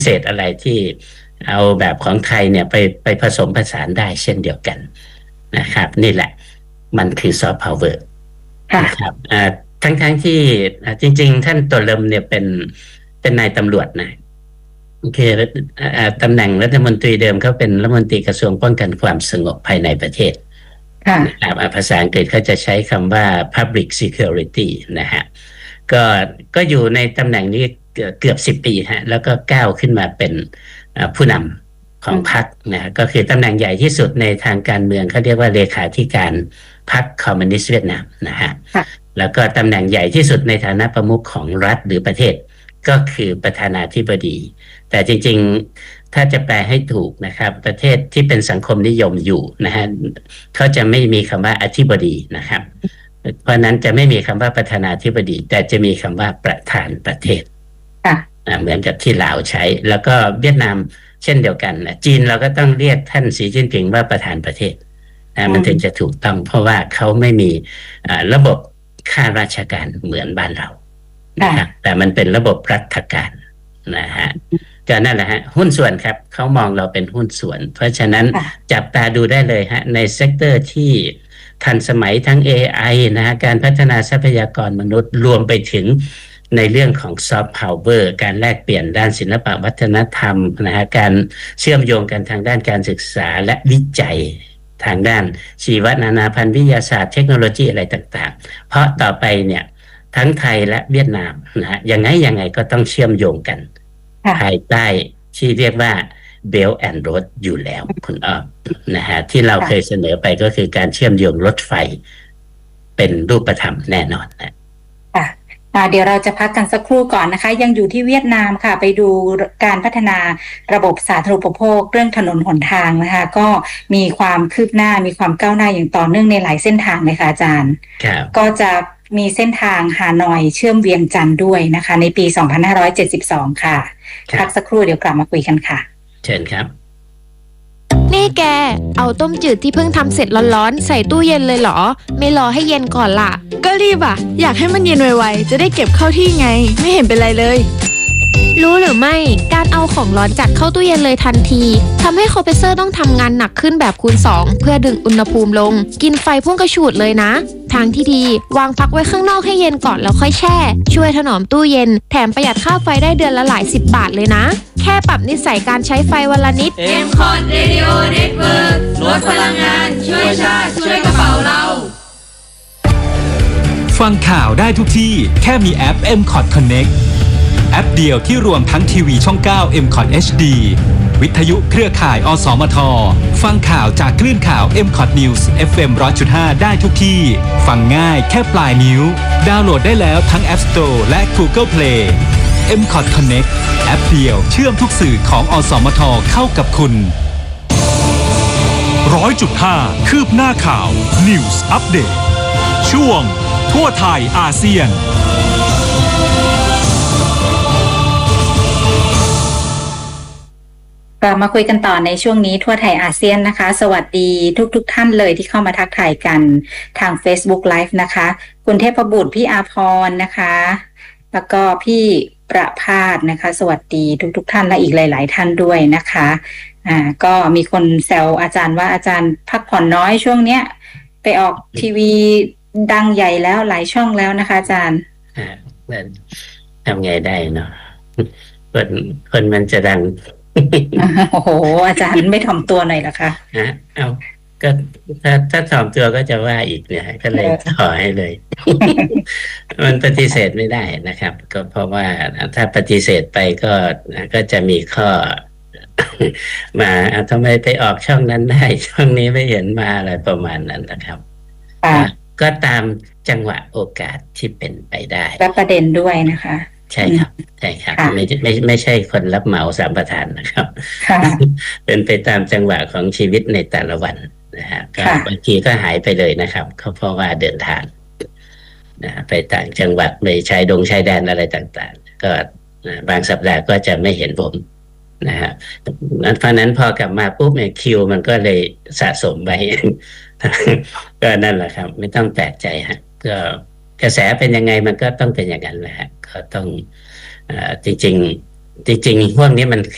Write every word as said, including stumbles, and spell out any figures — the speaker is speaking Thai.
เศษอะไรที่เอาแบบของไทยเนี่ยไปไปผสมผสานได้เช่นเดียวกันนะครับนี่แหละมันคือซอฟต์พาวเวอร์นะครับทั้งทั้งที่จริงๆท่านตัวเริ่มเนี่ยเป็นเป็นนายตำรวจนะโอเคตำแหน่งรัฐมนตรีเดิมเขาเป็นรัฐมนตรีกระทรวงป้องกันความสงบภายในประเทศนะครับภาษาอังกฤษเขาจะใช้คำว่า public security นะฮะก็ก็อยู่ในตำแหน่งนี้เกือบสิบปีฮะแล้วก็ก้าวขึ้นมาเป็นผู้นำของพรรคนะก็คือตำแหน่งใหญ่ที่สุดในทางการเมืองเขาเรียกว่าเลขาธิการพรรคคอมมิวนิสต์เวียดนามนะฮะแล้วก็ตำแหน่งใหญ่ที่สุดในฐานะประมุขของรัฐหรือประเทศก็คือประธานาธิบดีแต่จริงๆถ้าจะแปลให้ถูกนะครับประเทศที่เป็นสังคมนิยมอยู่นะฮะเขาจะไม่มีคำว่าอธิบดีนะครับเพราะนั้นจะไม่มีคำว่าประธานาธิบดีแต่จะมีคำว่าประธานประเทศเหมือนกับที่ลาวใช้แล้วก็เวียดนามเช่นเดียวกันนะจีนเราก็ต้องเรียกท่านสีจิ้นผิงว่าประธานประเทศนะมันถึงจะถูกต้องเพราะว่าเขาไม่มีระบบข้าราชการเหมือนบ้านเรานะครับแต่มันเป็นระบบรัฐการนะฮะก็นั่นแหละฮะหุ้นส่วนครับเขามองเราเป็นหุ้นส่วนเพราะฉะนั้นจับตาดูได้เลยฮะในเซกเตอร์ที่ทันสมัยทั้ง เอ ไอ นะฮะการพัฒนาทรัพยากรมนุษย์รวมไปถึงในเรื่องของซอฟต์พาวเวอร์การแลกเปลี่ยนด้านศิลปวัฒนธรรมนะฮะการเชื่อมโยงกันทางด้านการศึกษาและวิจัยทางด้านชีวนานาพันธุ์วิทยาศาสตร์เทคโนโลยีอะไรต่างๆเพราะต่อไปเนี่ยทั้งไทยและเวียดนามนะฮะยังไงยังไงก็ต้องเชื่อมโยงกันภายใต้ที่เรียกว่า Belt and Road อยู่แล้วคุณอ้อมนะฮะที่เราเคยเสนอไปก็คือการเชื่อมโยงรถไฟเป็นรูปธรรมแน่นอนนะค่ะเดี๋ยวเราจะพักกันสักครู่ก่อนนะคะยังอยู่ที่เวียดนามค่ะไปดูการพัฒนาระบบสาธารณูปโภคเรื่องถนนหนทางนะคะก็มีความคืบหน้ามีความก้าวหน้าอย่างต่อเนื่องในหลายเส้นทางเลยค่ะอาจารย์ก็จะมีเส้นทางฮานอยเชื่อมเวียงจันทร์ด้วยนะคะในปีสองพันห้าร้อยเจ็ดสิบสองค่ะพักสักครู่เดี๋ยวกลับมาคุยกันค่ะเชิญครับนี่แกเอาต้มจืดที่เพิ่งทำเสร็จร้อนๆใส่ตู้เย็นเลยเหรอไม่รอให้เย็นก่อนล่ะก็รีบอ่ะอยากให้มันเย็นไวๆจะได้เก็บเข้าที่ไงไม่เห็นเป็นไรเลยรู้หรือไม่การเอาของร้อนจัดเข้าตู้เย็นเลยทันทีทำให้คอมเพรสเซอร์ต้องทำงานหนักขึ้นแบบคูณสองเพื่อดึงอุณหภูมิลงกินไฟพุ่งกระฉูดเลยนะทางที่ดีวางพักไว้ข้างนอกให้เย็นก่อนแล้วค่อยแช่ช่วยถนอมตู้เย็นแถมประหยัดค่าไฟได้เดือนละหลายสิบบาทเลยนะแค่ปรับนิสัยการใช้ไฟวันละนิดเอ็ม คอท Radio Network ลดพลังงานช่วยชาติช่วยกระเป๋าเราฟังข่าวได้ทุกที่แค่มีแอป เอ็ม คอท Connect แอปเดียวที่รวมทั้งทีวีช่อง เก้า เอ็ม คอท เอช ดี วิทยุเครือข่ายอสมทฟังข่าวจากคลื่นข่าว เอ็ม คอท News เอฟ เอ็ม หนึ่งร้อยจุดห้า ได้ทุกที่ฟังง่ายแค่ปลายนิ้วดาวน์โหลดได้แล้วทั้ง App Store และ Google Play เอ็ม คอท Connect แอปเดียวเชื่อมทุกสื่อของอสมทเข้ากับคุณร้อยจุดห้า คืบหน้าข่าว News Update ช่วงทั่วไทยอาเซียนกลับมาคุยกันต่อในช่วงนี้ทั่วไทยอาเซียนนะคะสวัสดีทุกๆ ท่านเลยที่เข้ามาทักทายกันทาง Facebook Live นะคะคุณเทพบุตรพี่อาพรนะคะแล้วก็พี่ประภาสนะคะสวัสดีทุกๆท่านและอีกหลายๆท่านด้วยนะคะอ่าก็มีคนแซวอาจารย์ว่าอาจารย์พักผ่อนน้อยช่วงเนี้ยไปออกทีวีดังใหญ่แล้วหลายช่องแล้วนะคะอาจารย์อ่าทำไงได้เนาะคนคนมันจะดังโอ้โหอาจารย์ไม่ถ่อมตัวหน่อยเหรอคะฮะเอาก็ถ้าถ้าถ่อมตัวก็จะว่าอีกเนี่ยก็เลยต่อให้เลยมันปฏิเสธไม่ได้นะครับก็เพราะว่าถ้าปฏิเสธไปก็ก็จะมีข้อมาทำไมไปออกช่องนั้นได้ช่องนี้ไม่เห็นมาอะไรประมาณนั้นนะครับก็ตามจังหวะโอกาสที่เป็นไปได้และประเด็นด้วยนะคะใช่ครับใช่ครับไม่ไม่ไม่ใช่คนรับเหมาสามประธานนะครับเป็นไปตามจังหวะของชีวิตในแต่ละวันนะฮะบางทีก็หายไปเลยนะครับเขาเพราะว่าเดินทางนะไปต่างจังหวัดไปชายดงชายแดนอะไรต่างๆก็บางสัปดาห์ก็จะไม่เห็นผมนะฮะเพราะนั้นพอกลับมาปุ๊บเนี่ยคิวมันก็เลยสะสมไปก็นั่นแหละครับไม่ต้องแปลกใจฮะก็กระแสเป็นยังไงมันก็ต้องเป็นอย่างนั้นแหละก็ต้องจริงๆจริงๆพวกนี้มัน